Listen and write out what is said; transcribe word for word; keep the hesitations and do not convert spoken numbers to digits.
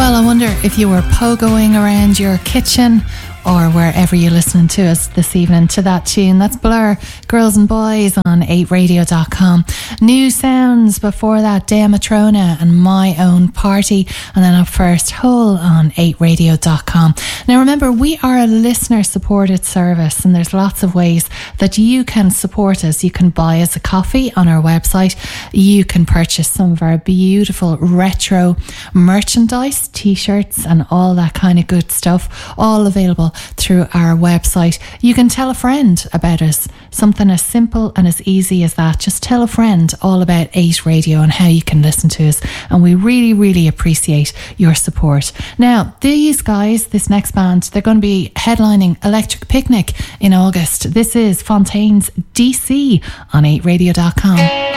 Well, I wonder if you were pogoing around your kitchen or wherever you're listening to us this evening to that tune. That's Blur, Girls and Boys on eight radio dot com. New sounds before that, Dea Matrona and My Own Party. And then up first, Hole on eight radio dot com. Now remember, we are a listener supported service and there's lots of ways that you can support us. You can buy us a coffee on our website. You can purchase some of our beautiful retro merchandise, t-shirts and all that kind of good stuff, all available through our website. You can tell a friend about us. Something as simple and as easy as that. Just tell a friend all about eight Radio and how you can listen to us. And we really, really appreciate your support. Now, these guys, this next band, they're going to be headlining Electric Picnic in August. This is Fontaine's D C on eight radio dot com.